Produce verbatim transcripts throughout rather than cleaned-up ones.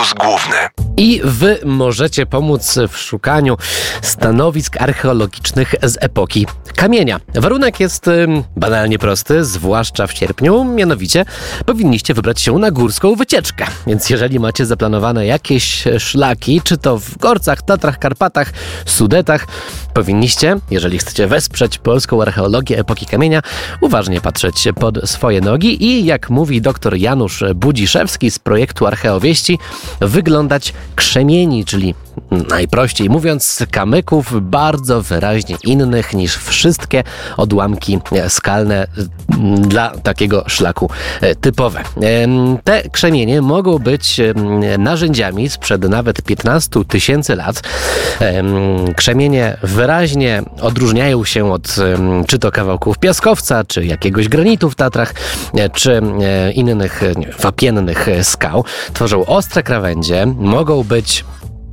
Korpus Główny. I wy możecie pomóc w szukaniu stanowisk archeologicznych z epoki kamienia. Warunek jest ym, banalnie prosty, zwłaszcza w sierpniu, mianowicie powinniście wybrać się na górską wycieczkę. Więc jeżeli macie zaplanowane jakieś szlaki, czy to w Gorcach, Tatrach, Karpatach, Sudetach, powinniście, jeżeli chcecie wesprzeć polską archeologię epoki kamienia, uważnie patrzeć pod swoje nogi i, jak mówi dr Janusz Budziszewski z projektu Archeowieści, wyglądać krzemieni, czyli najprościej mówiąc kamyków bardzo wyraźnie innych niż wszystkie odłamki skalne dla takiego szlaku typowe. Te krzemienie mogą być narzędziami sprzed nawet piętnastu tysięcy lat. Krzemienie wyraźnie odróżniają się od czy to kawałków piaskowca, czy jakiegoś granitu w Tatrach, czy innych wapiennych skał. Tworzą ostre krawędzie, mogą być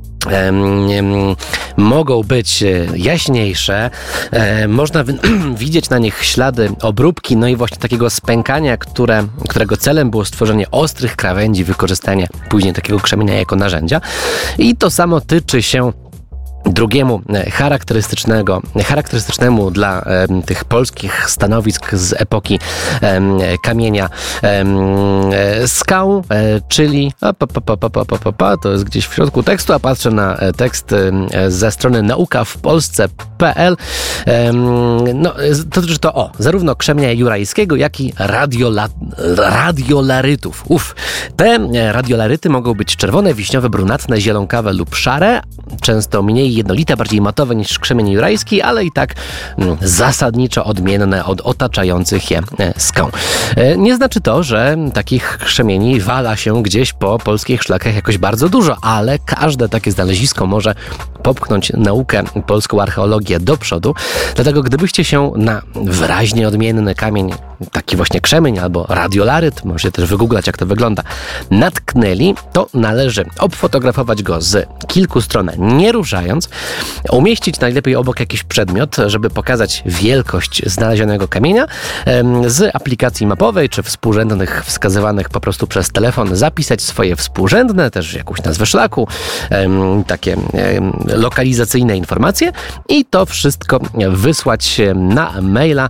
mogą być jaśniejsze, można widzieć na nich ślady obróbki, no i właśnie takiego spękania, które, którego celem było stworzenie ostrych krawędzi, wykorzystanie później takiego krzemienia jako narzędzia. I to samo tyczy się drugiemu charakterystycznego, charakterystycznemu dla e, tych polskich stanowisk z epoki e, kamienia e, skał, e, czyli a, pa, pa, pa, pa, pa, pa, to jest gdzieś w środku tekstu, a patrzę na tekst e, ze strony nauka w polsce kropka p l. E, no, to dotyczy to o, zarówno krzemienia jurajskiego, jak i radiola, radiolarytów. Uf. Te radiolaryty mogą być czerwone, wiśniowe, brunatne, zielonkawe lub szare, często mniej jednolite, bardziej matowe niż krzemień jurajski, ale i tak mm, zasadniczo odmienne od otaczających je e, skał. E, nie znaczy to, że takich krzemieni wala się gdzieś po polskich szlakach jakoś bardzo dużo, ale każde takie znalezisko może popchnąć naukę, polską archeologię do przodu. Dlatego gdybyście się na wyraźnie odmienny kamień, taki właśnie krzemień albo radiolaryt, możecie też wygooglać, jak to wygląda, natknęli, to należy obfotografować go z kilku stron, nie ruszając, umieścić najlepiej obok jakiś przedmiot, żeby pokazać wielkość znalezionego kamienia, z aplikacji mapowej czy współrzędnych wskazywanych po prostu przez telefon zapisać swoje współrzędne, też jakąś nazwę szlaku, takie lokalizacyjne informacje i to wszystko wysłać na maila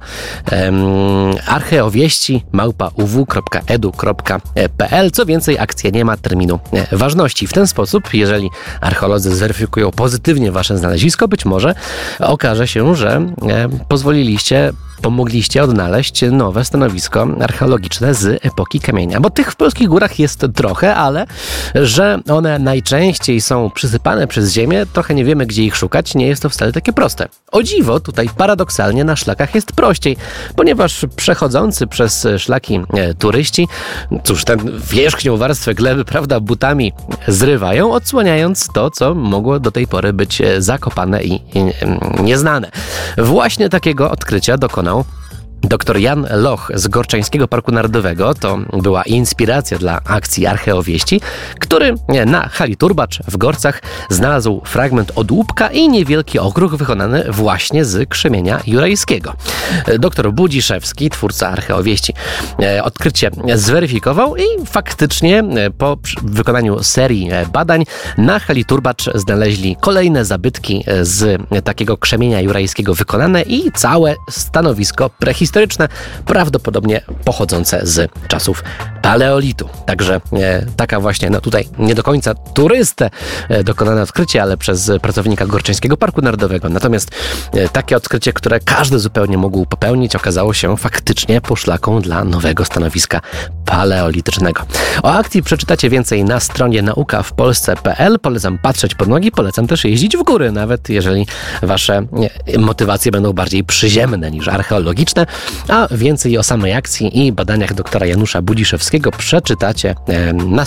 archeowieści małpa u w kropka e d u kropka p l. Co więcej, akcja nie ma terminu ważności. W ten sposób, jeżeli archeolodzy zweryfikują pozytywnie wasze znalezisko, być może okaże się, że pozwoliliście, pomogliście odnaleźć nowe stanowisko archeologiczne z epoki kamienia. Bo tych w polskich górach jest trochę, ale że one najczęściej są przysypane przez ziemię, trochę nie wiemy, gdzie ich szukać, nie jest to wcale takie proste. O dziwo, tutaj paradoksalnie na szlakach jest prościej, ponieważ przechodzący przez szlaki e, turyści, cóż, tę wierzchnią warstwę gleby, prawda, butami zrywają, odsłaniając to, co mogło do tej pory być zakopane i, i e, nieznane. Właśnie takiego odkrycia dokonał dr Jan Loch z Gorczańskiego Parku Narodowego. To była inspiracja dla akcji Archeowieści, który na hali Turbacz w Gorcach znalazł fragment odłupka i niewielki okruch wykonany właśnie z krzemienia jurajskiego. Dr Budziszewski, twórca Archeowieści, odkrycie zweryfikował i faktycznie po wykonaniu serii badań na hali Turbacz znaleźli kolejne zabytki z takiego krzemienia jurajskiego wykonane i całe stanowisko prehistoryczne, prawdopodobnie pochodzące z czasów paleolitu. Także e, taka właśnie, no tutaj nie do końca turystę e, dokonane odkrycie, ale przez pracownika Gorczańskiego Parku Narodowego. Natomiast e, takie odkrycie, które każdy zupełnie mógł popełnić, okazało się faktycznie poszlaką dla nowego stanowiska paleolitycznego. O akcji przeczytacie więcej na stronie nauka w polsce kropka p l. Polecam patrzeć pod nogi, polecam też jeździć w góry, nawet jeżeli wasze nie, motywacje będą bardziej przyziemne niż archeologiczne. A więcej o samej akcji i badaniach doktora Janusza Budziszewskiego przeczytacie na